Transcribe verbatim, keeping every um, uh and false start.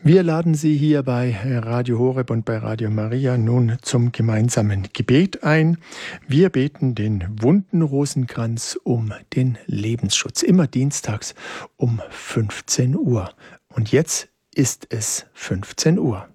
Wir laden Sie hier bei Radio Horeb und bei Radio Maria nun zum gemeinsamen Gebet ein. Wir beten den wunden Rosenkranz um den Lebensschutz, immer dienstags um fünfzehn Uhr. Und jetzt ist es fünfzehn Uhr.